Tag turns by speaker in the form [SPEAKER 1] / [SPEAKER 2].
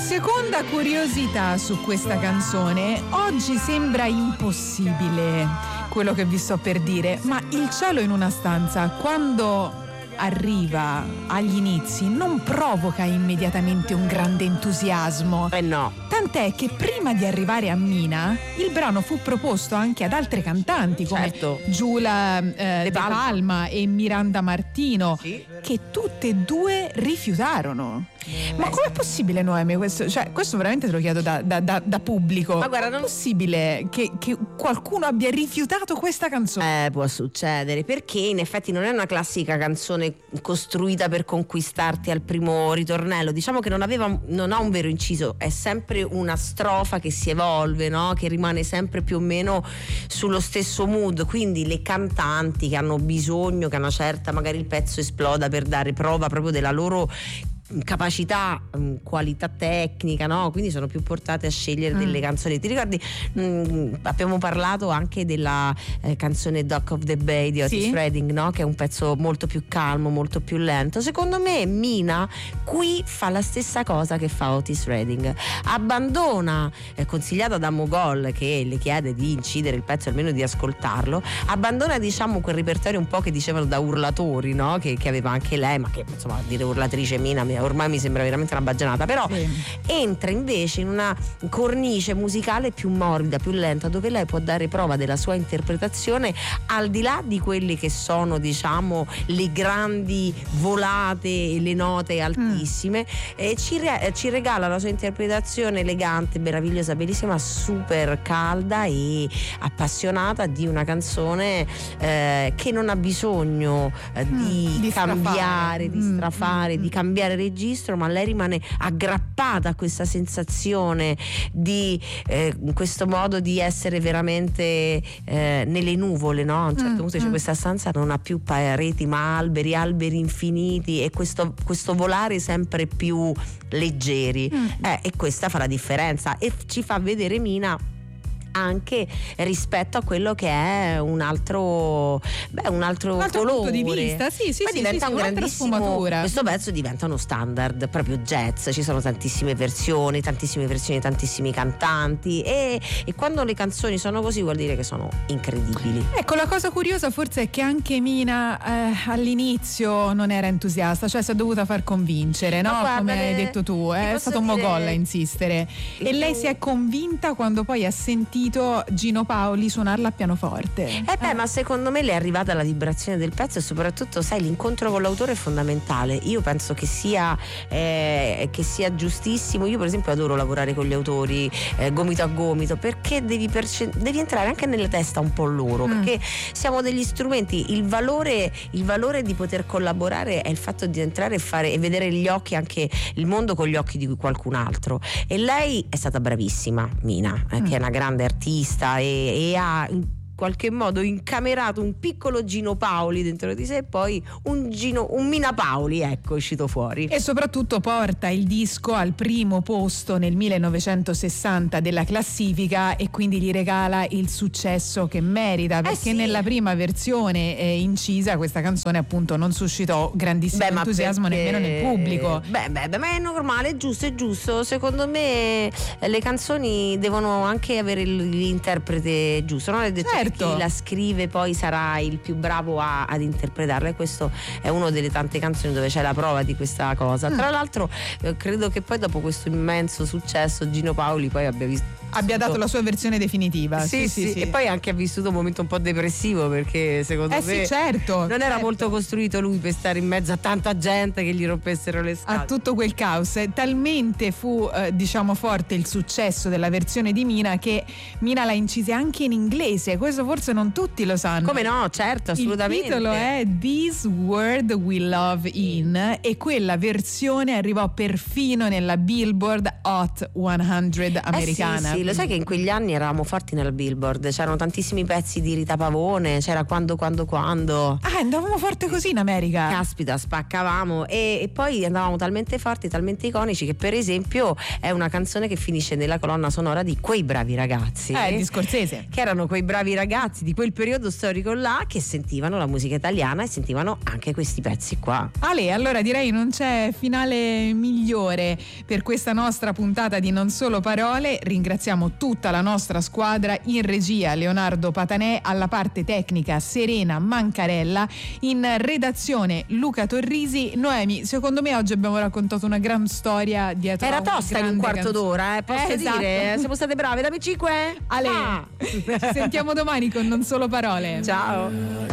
[SPEAKER 1] Seconda curiosità su questa canzone: oggi sembra impossibile quello che vi sto per dire, ma Il cielo in una stanza, quando arriva agli inizi, non provoca immediatamente un grande entusiasmo.
[SPEAKER 2] No.
[SPEAKER 1] Tant'è che prima di arrivare a Mina, il brano fu proposto anche ad altre cantanti come Giulia De Palma e Miranda Martino, che tutte e due rifiutarono. Ma com'è possibile, Noemi, questo? Cioè, questo veramente te lo chiedo da pubblico.
[SPEAKER 2] Ma guarda, non
[SPEAKER 1] è possibile che qualcuno abbia rifiutato questa canzone?
[SPEAKER 2] Può succedere, perché in effetti non è una classica canzone costruita per conquistarti al primo ritornello. Diciamo che non ha un vero inciso, è sempre una strofa che si evolve, no? Che rimane sempre più o meno sullo stesso mood. Quindi le cantanti che hanno bisogno che una certa, magari il pezzo esploda per dare prova proprio della loro capacità, qualità tecnica, no? Quindi sono più portate a scegliere delle canzoni. Ti ricordi, abbiamo parlato anche della canzone Dock of the Bay di Otis Redding, no? Che è un pezzo molto più calmo, molto più lento. Secondo me Mina qui fa la stessa cosa che fa Otis Redding, abbandona, consigliata da Mogol che le chiede di incidere il pezzo, almeno di ascoltarlo, abbandona, diciamo, quel repertorio un po' che dicevano da urlatori, no? Che aveva anche lei, ma che insomma, dire urlatrice Mina ormai mi sembra veramente una baggianata, però entra invece in una cornice musicale più morbida, più lenta, dove lei può dare prova della sua interpretazione al di là di quelle che sono, diciamo, le grandi volate e le note altissime. Ci regala la sua interpretazione elegante, meravigliosa, bellissima, super calda e appassionata di una canzone che non ha bisogno di cambiare, di strafare, di cambiare registro, ma lei rimane aggrappata a questa sensazione di questo modo di essere veramente nelle nuvole, no? A un certo punto dice: questa stanza non ha più pareti ma alberi infiniti, e questo volare sempre più leggeri, e questa fa la differenza e ci fa vedere Mina anche rispetto a quello che è un altro colore,
[SPEAKER 1] punto di vista. Poi
[SPEAKER 2] diventa un grandissimo sfumatura. Questo pezzo diventa uno standard proprio jazz, ci sono tantissime versioni, tantissimi cantanti, e quando le canzoni sono così vuol dire che sono incredibili.
[SPEAKER 1] Ecco, la cosa curiosa forse è che anche Mina all'inizio non era entusiasta, cioè si è dovuta far convincere, no?
[SPEAKER 2] Guarda,
[SPEAKER 1] come hai detto tu, è stato un mogol a insistere, e lei si è convinta quando poi ha sentito Gino Paoli suonarla a pianoforte.
[SPEAKER 2] Ma secondo me le è arrivata la vibrazione del pezzo, e soprattutto, sai, l'incontro con l'autore è fondamentale. Io penso che sia giustissimo. Io per esempio adoro lavorare con gli autori gomito a gomito, perché devi entrare anche nella testa un po' loro, perché siamo degli strumenti. Il valore di poter collaborare è il fatto di entrare e vedere gli occhi, anche il mondo con gli occhi di qualcun altro, e lei è stata bravissima, Mina, che è una grande artista e ha in qualche modo incamerato un piccolo Gino Paoli dentro di sé, e poi un Mina Paoli, ecco, uscito fuori.
[SPEAKER 1] E soprattutto porta il disco al primo posto nel 1960 della classifica, e quindi gli regala il successo che merita, perché nella prima versione incisa questa canzone appunto non suscitò grandissimo entusiasmo nemmeno nel pubblico.
[SPEAKER 2] Ma è normale, è giusto. Secondo me le canzoni devono anche avere l'interprete giusto, non è detto chi la scrive poi sarà il più bravo ad interpretarla, e questo è una delle tante canzoni dove c'è la prova di questa cosa. Tra l'altro credo che poi dopo questo immenso successo Gino Paoli poi abbia dato
[SPEAKER 1] la sua versione definitiva. Sì.
[SPEAKER 2] E poi anche ha vissuto un momento un po' depressivo, perché secondo me non era molto costruito lui per stare in mezzo a tanta gente che gli rompessero le scatole.
[SPEAKER 1] A tutto quel caos. Talmente fu diciamo forte il successo della versione di Mina che Mina la incise anche in inglese. Questo forse non tutti lo sanno.
[SPEAKER 2] Come no, certo, assolutamente.
[SPEAKER 1] Il titolo è This World We Love In, e quella versione arrivò perfino nella Billboard Hot 100 americana.
[SPEAKER 2] Sì, lo sai che in quegli anni eravamo forti nella Billboard, c'erano tantissimi pezzi di Rita Pavone, c'era Quando.
[SPEAKER 1] Andavamo forte così in America.
[SPEAKER 2] Caspita, spaccavamo, e poi andavamo talmente forti, talmente iconici, che per esempio è una canzone che finisce nella colonna sonora di Quei bravi ragazzi.
[SPEAKER 1] Di Scorsese.
[SPEAKER 2] Che erano quei bravi ragazzi ragazzi di quel periodo storico là che sentivano la musica italiana e sentivano anche questi pezzi qua.
[SPEAKER 1] Ale, allora direi non c'è finale migliore per questa nostra puntata di Non Solo Parole. Ringraziamo tutta la nostra squadra, in regia Leonardo Patanè, alla parte tecnica Serena Mancarella, in redazione Luca Torrisi. Noemi, secondo me oggi abbiamo raccontato una gran storia dietro.
[SPEAKER 2] Era tosta in un quarto d'ora, posso
[SPEAKER 1] esatto.
[SPEAKER 2] dire? Siamo state brave, dammi 5.
[SPEAKER 1] Ale, ci sentiamo domani con Non Solo Parole.
[SPEAKER 2] Ciao.